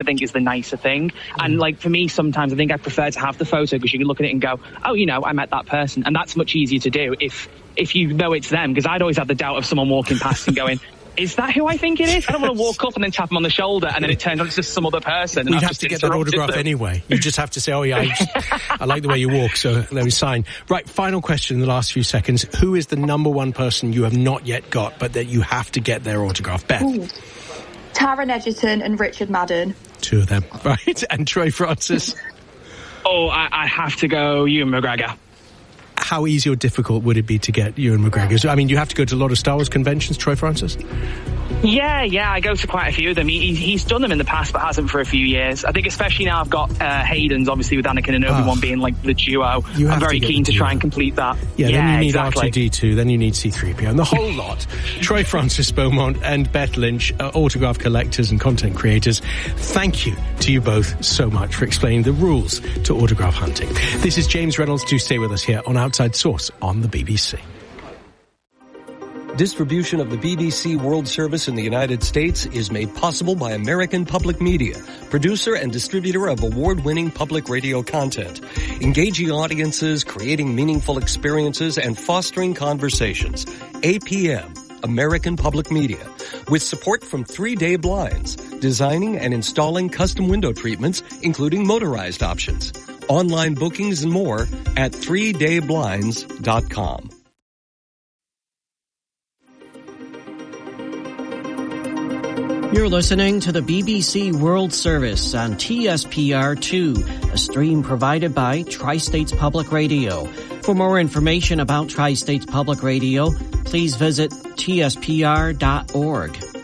think is the nicer thing. And like for me, sometimes I think I prefer to have the photo because you can look at it and go, oh, you know, I met that person. And that's much easier to do if you know it's them, because I'd always have the doubt of someone walking past and going, is that who I think it is? I don't want to walk up and then tap them on the shoulder and then it turns out it's just some other person. You'd have to get that autograph anyway. You just have to say, oh yeah, I like the way you walk, so let me sign. Right, final question in the last few seconds. Who is the number one person you have not yet got, but that you have to get their autograph? Beth? Ooh. Taron Egerton and Richard Madden. Two of them, right? And Troy Francis? Oh, I have to go Ewan McGregor. How easy or difficult would it be to get Ewan McGregor? I mean, you have to go to a lot of Star Wars conventions, Troy Francis? Yeah, I go to quite a few of them. He's done them in the past, but hasn't for a few years. I think especially now I've got Hayden's, obviously with Anakin and Obi-Wan being like the duo. I'm very keen to try and complete that. Yeah, then you need R2-D2, then you need C-3PO, and the whole lot. Troy Francis Beaumont and Beth Lynch, autograph collectors and content creators, thank you to you both so much for explaining the rules to autograph hunting. This is James Reynolds. Do stay with us here on Outside Source on the BBC. Distribution of the BBC World Service in the United States is made possible by American Public Media, producer and distributor of award-winning public radio content, engaging audiences, creating meaningful experiences, and fostering conversations. APM, American Public Media, with support from 3 Day Blinds, designing and installing custom window treatments, including motorized options. Online bookings and more at 3dayblinds.com. You're listening to the BBC World Service on TSPR2, a stream provided by Tri-States Public Radio. For more information about Tri-States Public Radio, please visit tspr.org.